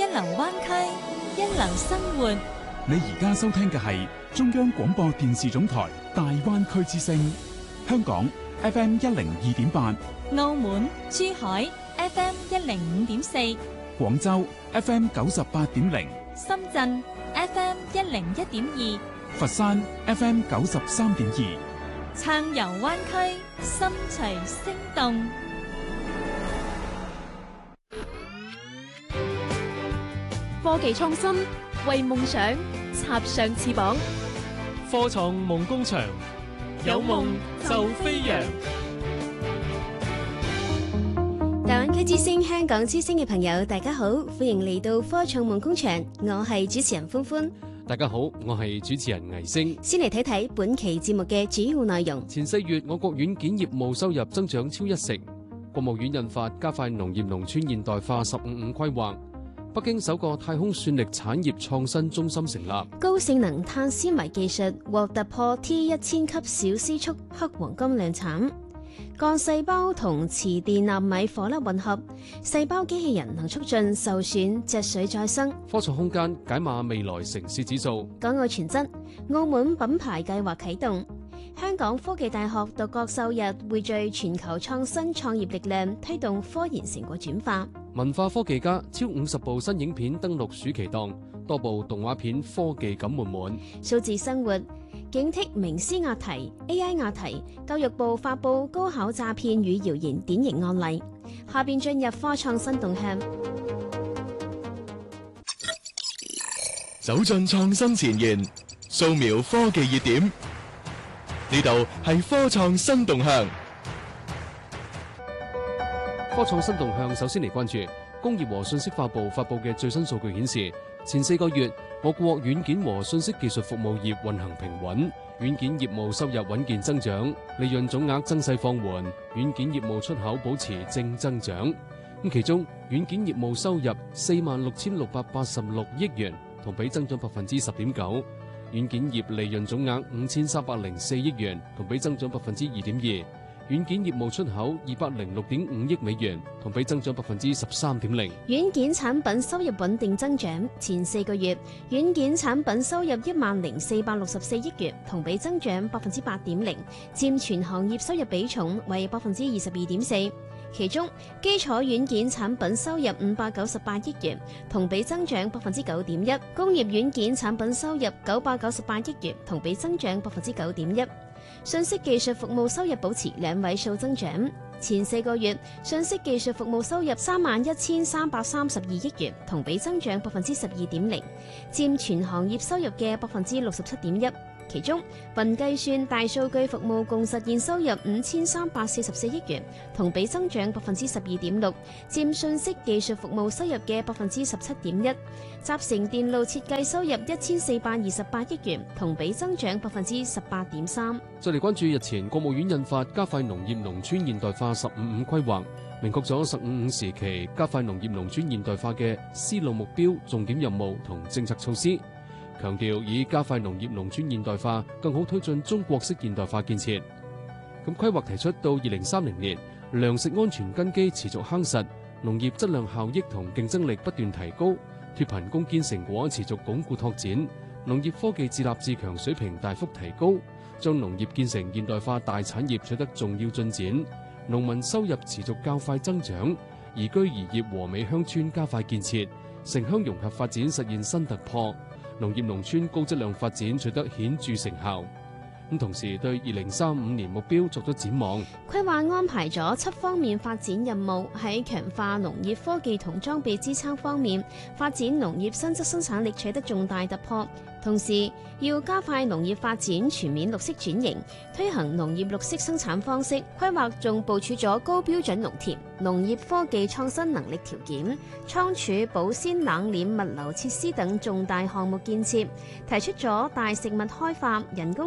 流灣區，一流生活。 你而家收聽嘅係中央廣播電視總台大灣區之聲，香港 FM 102.8， 澳門、珠海 FM 105.4， 廣州 FM 98.0， 深圳 FM 101.2， 佛山 FM 93.2， 暢遊灣區，心隨聲動。 科技創新，為夢想插上翅膀。 科創夢工場，有夢就飛揚。 大灣區之聲、香港之聲嘅朋友，大家好，歡迎嚟到科創夢工場，我係主持人歡歡。 大家好，我係主持人倪星。 先嚟睇睇本期節目嘅主要內容。 前4月，我國軟件業務收入增長超1成。國務院印發加快農業農村現代化15+5規劃。北京首個太空算力產業創新中心成立。 高性能碳纖維技術獲突破 T1000 級小絲速黑黃金量產。幹細胞同磁電納米顆粒混合，細胞機器人能促進受損脊髓再生。 科創空間解碼未來城市指數。 港澳全真，澳門品牌計劃啟動。香港科技大學獨角獸日匯聚全球創新創業力量，推動科研成果轉化。 文化科技家超50部新影片登陸暑期檔，多部動畫片科技感滿滿。 數字生活，警惕名師押題 AI 押題，教育部發佈高考詐騙與謠言典型案例。下邊進入科創新動向， 走進創新前沿，掃描科技熱點。呢度係科創新動向。 科創新動向首先嚟關注工業和信息化部發佈嘅最新數據顯示，前4個月我國軟件和信息技術服務業運行平穩，軟件業務收入穩健增長，利潤總額增勢放緩，軟件業務出口保持正增長。其中軟件業務收入46,686億元，同比增長10.9%。軟件業利潤總額5,304億元，同比增長2.2%。軟件業務出口206.5億美元，同比增長13.0%。 軟件產品收入穩定增長，前4個月軟件產品收入10,464億元，同比增長8.0%，佔全行業收入比重為22.4%。其中基礎軟件產品收入598億元，同比增長9.1%；工業軟件產品收入998億元，同比增長9.1%。信息技術服務收入保持2位數增長，前4個月信息技術服務收入31,332億元，同比增長12.0%，佔全行業收入嘅67.1%。其中雲計算大數據服務共實現收入5,344億元，同比增長12.6%，佔信息技術服務收入嘅17.1%。集成電路設計收入1,428億元，同比增長18.3%。 再嚟關注日前國務院印發加快農業農村現代化15+5規劃，明確咗15+5時期加快農業農村現代化嘅思路目標、重點任務同政策措施。強調以加快農業農村現代化，更好推進中國式現代化建設。咁規劃提出到2030年，糧食安全根基持續夯實，農業質量效益同競爭力不斷提高，脫貧攻堅成果持續鞏固拓展，農業科技自立自強水平大幅提高，將農業建成現代化大產業取得重要進展，農民收入持續較快增長，宜居宜業和美鄉村加快建設，城鄉融合發展實現新突破。農業農村高質量發展取得顯著成效，同時對2035年目標作出展望。 規劃安排咗7方面發展任務，喺強化農業科技同裝備支撐方面，發展農業新質生產力取得重大突破。同時要加快農業發展全面綠色轉型，推行農業綠色生產方式。規劃仲部署咗高標準農田、農業科技創新能力條件、倉儲、保鮮、冷鏈、物流設施等重大項目建設，提出咗大食物開發、人工智能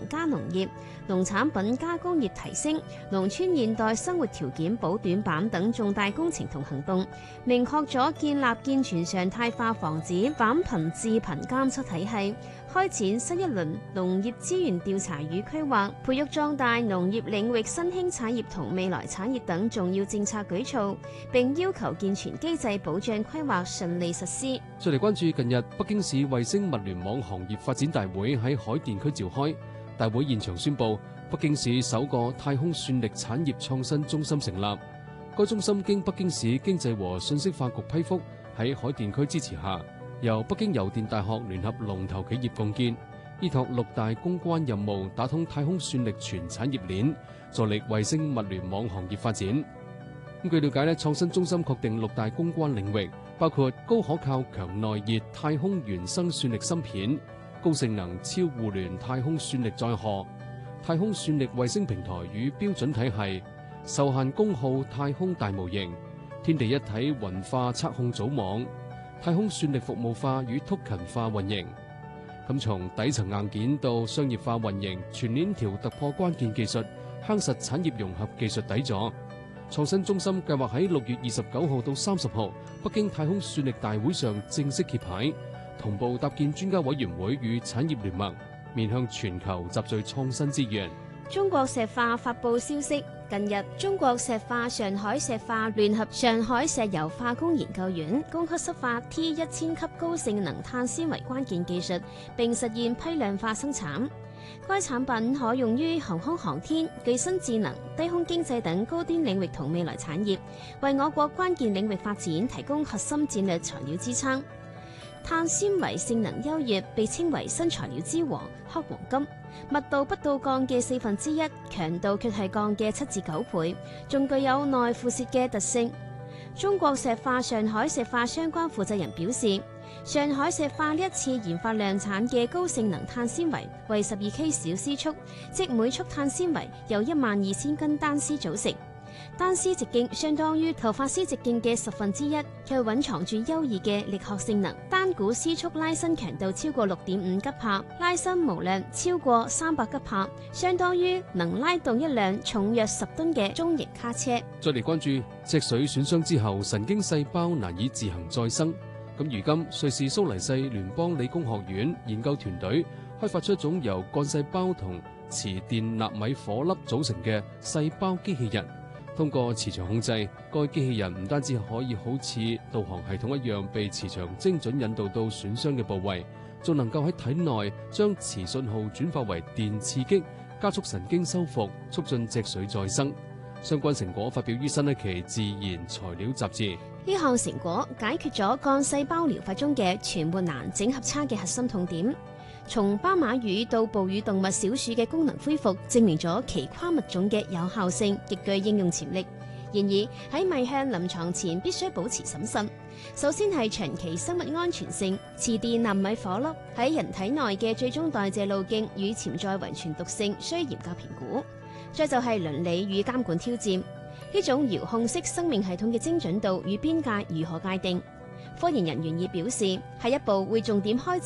加農業、農產品加工業提升、農村現代生活條件補短板等重大工程同行動，明確咗建立健全常態化防止返貧致貧監測體系，開展新一輪農業資源調查與規劃，培育壯大農業領域新興產業同未來產業等重要政策舉措，並要求健全機制保障規劃順利實施。 再嚟關注近日北京市衛星物聯網行業發展大會喺海淀區召開，大會現場宣布北京市首個太空算力產業創新中心成立。該中心經北京市經濟和信息化局批覆，喺海淀區支持下，由北京郵電大學聯合龍頭企業共建，依託6大攻關任務，打通太空算力全產業鏈，助力衛星物聯網行業發展。據了解咧，創新中心確定6大攻關領域，包括高可靠強耐熱太空原生算力芯片、高性能超互聯太空算力載荷、太空算力衛星平台與標準體系、受限功耗太空大模型、天地一體雲化測控組網、太空算力服務化與 token 化運營。咁從底層硬件到商業化運營，全鏈條突破關鍵技術，夯實產業融合技術底座。創新中心計劃喺6月29號到30號北京太空算力大會上正式揭牌，同步搭建專家委員會與產業聯盟，面向全球集聚創新資源。 中國石化發布消息，近日中國石化上海石化聯合上海石油化工研究院供給釋放 T1000 級高性能碳纖維關鍵技術，並實現批量化生產。該產品可用於航空航天、具身智能、低空經濟等高端領域同未來產業，為我國關鍵領域發展提供核心戰略材料支撐。碳纖維性能優越，被稱為新材料之王、黑黃金，密度不到鋼嘅1/4，強度卻係鋼嘅7至9倍，仲具有耐腐蝕嘅特性。中國石化上海石化相關負責人表示，上海石化呢一次研發量產嘅高性能碳纖維為12K 小絲束，即每束碳纖維由12000根單絲組成。單絲直徑相當於頭髮絲直徑嘅1/10，卻蘊藏住優異嘅力學性能。單股絲束拉伸強度超過6.5吉帕，拉伸無量超過300吉帕，相當於能拉動一輛重約10噸嘅中型卡車。 再嚟關注脊髓損傷之後神經細胞難以自行再生。咁如今瑞士蘇黎世聯邦理工學院研究團隊開發出一種由幹細胞同磁電納米火粒組成嘅細胞機器人。通過磁場控制，該機器人唔單止可以好似導航系統一樣被磁場精準引導到損傷嘅部位，仲能夠喺體內將磁信號轉化為電刺激，加速神經修復，促進脊髓再生。相關成果發表於新一期《自然材料》雜誌。 呢項成果解決咗幹細胞療法中嘅傳播難整合差嘅核心痛點。從斑馬魚到哺乳動物小鼠嘅功能恢復，證明咗其跨物種嘅有效性，極具應用潛力。然而喺邁向臨床前，必須保持審慎。首先係長期生物安全性，磁電納米火粒喺人體內嘅最終代謝路徑與潛在遺傳毒性需嚴格評估。再就係倫理與監管挑戰，呢種遙控式生命系統嘅精準度與邊界如何界定？科研人員已表示，下一步會重點開